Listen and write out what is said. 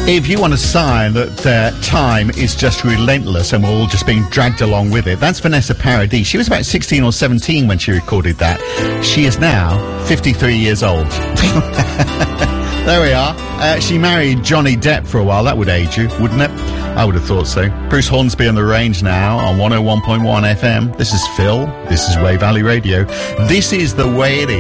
If you want a sign that time is just relentless and we're all just being dragged along with it, that's Vanessa Paradis. She was about 16 or 17 when she recorded that. She is now 53 years old. There we are. She married Johnny Depp for a while. That would age you, wouldn't it? I would have thought so. Bruce Hornsby on the range now on 101.1 FM. This is Phil. This is Way Valley Radio. This is the way it is.